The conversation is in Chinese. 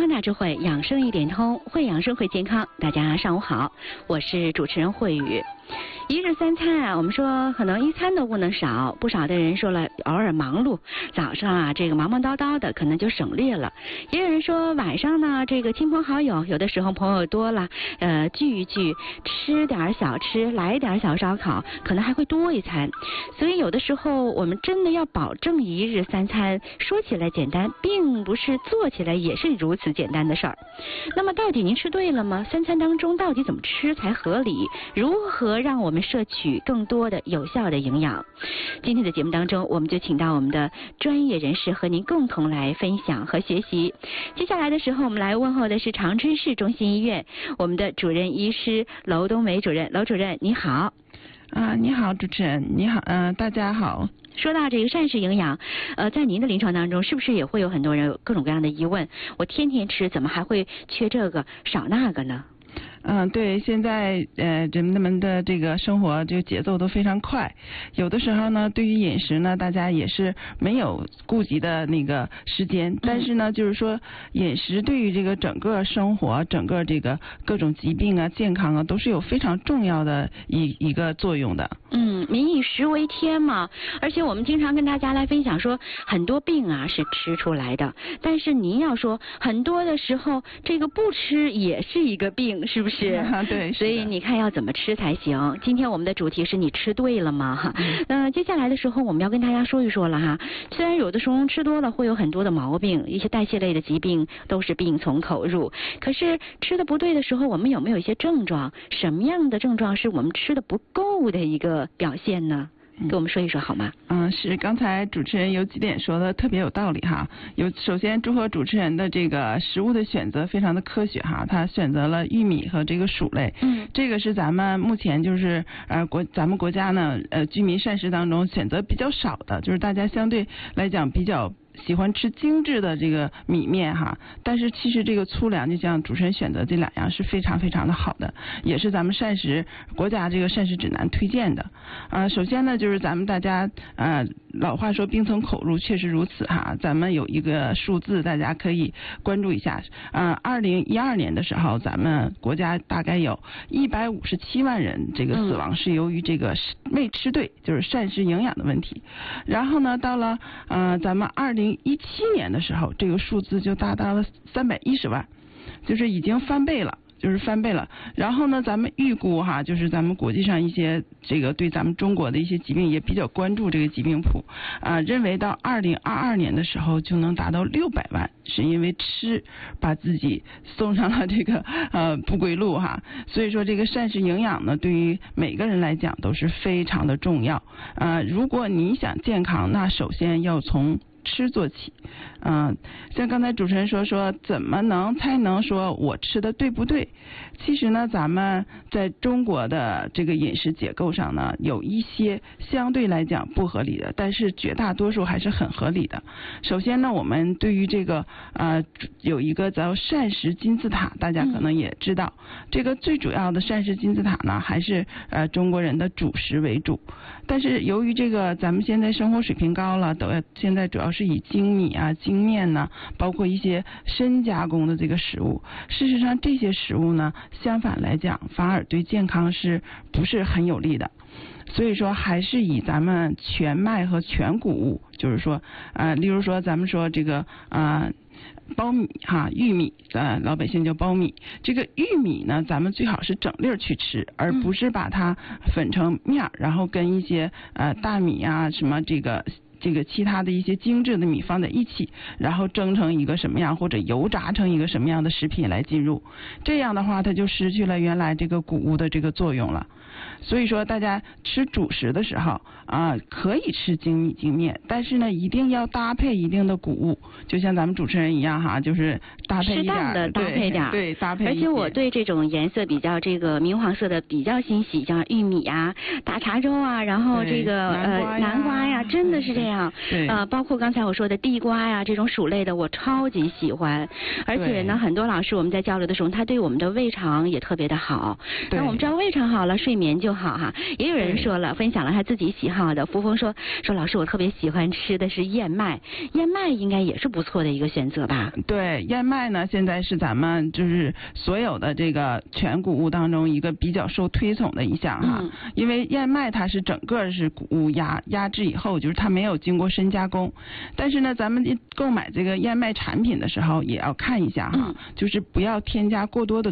康大智慧，养生一点通，会养生会健康。大家上午好，我是主持人慧宇。一日三餐啊，我们说可能一餐都不能少，不少的人说了偶尔忙碌，早上啊这个忙忙叨叨的，可能就省略了。也有人说晚上呢，这个亲朋好友，有的时候朋友多了，聚一聚，吃点小吃，来点小烧烤，可能还会多一餐。所以有的时候我们真的要保证一日三餐，说起来简单，并不是做起来也是如此简单的事儿。那么到底您吃对了吗？三餐当中到底怎么吃才合理？如何让我们摄取更多的有效的营养？今天的节目当中，我们就请到我们的专业人士和您共同来分享和学习。接下来的时候，我们来问候的是长春市中心医院我们的主任医师娄冬梅主任。娄主任你好。 你好，主持人，你好，大家好。 说到这个膳食营养，在您的临床当中，是不是也会有很多人有各种各样的疑问？我天天吃，怎么还会缺这个少那个呢？ 对，现在人们的这个生活这个节奏都非常快，有的时候呢，对于饮食呢，大家也是没有顾及的那个时间，但是呢，就是说饮食对于这个整个生活、整个这个各种疾病啊、健康啊，都是有非常重要的一个作用的。 民以食为天嘛，而且我们经常跟大家来分享说，很多病啊是吃出来的，但是您要说很多的时候，这个不吃也是一个病，是不是？ 对， 所以你看要怎么吃才行？今天我们的主题是你吃对了吗？接下来的时候我们要跟大家说一说了哈。虽然有的时候吃多了会有很多的毛病，一些代谢类的疾病都是病从口入，可是吃的不对的时候，我们有没有一些症状？什么样的症状是我们吃的不够的一个表现呢？给我们说一说好吗？ 是刚才主持人有几点说的特别有道理哈。首先祝贺主持人的这个食物的选择非常的科学哈，他选择了玉米和这个薯类。这个是咱们目前就是咱们国家呢居民膳食当中选择比较少的，就是大家相对来讲比较喜欢吃精致的这个米面哈，但是其实这个粗粮就像主持人选择这两样是非常非常的好的，也是咱们国家这个膳食指南推荐的。首先呢，就是咱们大家老话说病从口入，确实如此哈。咱们有一个数字，大家可以关注一下。2012年的时候，咱们国家大概有157万人这个死亡是由于这个没吃对，就是膳食营养的问题。然后呢，到了咱们2017年的时候，这个数字就达到了310万，就是已经翻倍了。然后呢，咱们预估哈，就是咱们国际上一些这个对咱们中国的一些疾病也比较关注这个疾病谱认为到2022年的时候就能达到600万，是因为吃把自己送上了这个不归路哈。所以说这个膳食营养呢，对于每个人来讲都是非常的重要。如果你想健康，那首先要从吃做起。像刚才主持人说怎么才能说我吃的对不对？其实呢，咱们在中国的这个饮食结构上呢，有一些相对来讲不合理的，但是绝大多数还是很合理的。首先呢，我们对于这个有一个叫膳食金字塔，大家可能也知道，这个最主要的膳食金字塔呢，还是中国人的主食为主。但是由于这个咱们现在生活水平高了，现在主要是以精米啊、精面呢，包括一些深加工的这个食物。事实上，这些食物呢，相反来讲，反而对健康是不是很有利的？所以说，还是以咱们全麦和全谷物，就是说，例如说咱们说这个苞米哈，玉米老百姓叫苞米。这个玉米呢，咱们最好是整粒去吃，而不是把它粉成面，然后跟一些大米啊什么这个其他的一些精致的米放在一起，然后蒸成一个什么样，或者油炸成一个什么样的食品来进入。这样的话，它就失去了原来这个谷物的这个作用了。所以说，大家吃主食的时候可以吃精米精面，但是呢，一定要搭配一定的谷物，就像咱们主持人一样哈，就是搭配一点，适当的搭配点， 对，搭配。 而且我对这种颜色比较这个明黄色的比较欣喜，像玉米啊、大碴粥啊，然后这个南瓜呀，真的是这样。 样。 对。 包括刚才我说的地瓜呀这种薯类的，我超级喜欢。而且呢，很多老师我们在交流的时候，他对我们的胃肠也特别的好。那我们知道胃肠好了，睡眠就好哈。也有人说了，分享了他自己喜好的。扶风说老师，我特别喜欢吃的是燕麦，燕麦应该也是不错的一个选择吧？ 对，燕麦呢现在是咱们就是所有的这个全谷物当中一个比较受推崇的一项哈。因为燕麦它是整个是谷物压制以后，就是它没有经过深加工。但是呢，咱们购买这个燕麦产品的时候也要看一下哈，就是不要添加过多的